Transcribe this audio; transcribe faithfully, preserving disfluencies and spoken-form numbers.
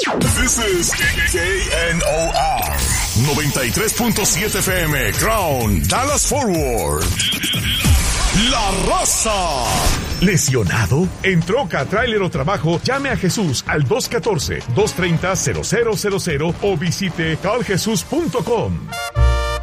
This is K N O R ninety-three point seven F M, Crown, Dallas Forward. La Raza. ¿Lesionado? ¿En troca, tráiler o trabajo? Llame a Jesús al dos uno cuatro, dos tres cero, cero cero cero cero o visite cal jesús punto com.